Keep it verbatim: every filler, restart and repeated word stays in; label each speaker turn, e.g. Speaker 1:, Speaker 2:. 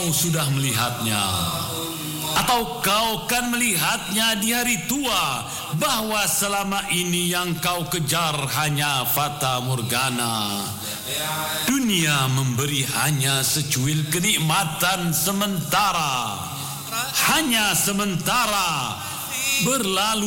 Speaker 1: kau sudah melihatnya? Atau kau kan melihatnya di hari tua, bahwa selama ini yang kau kejar hanya fata morgana. Dunia memberi hanya secuil kenikmatan sementara, hanya sementara, berlalu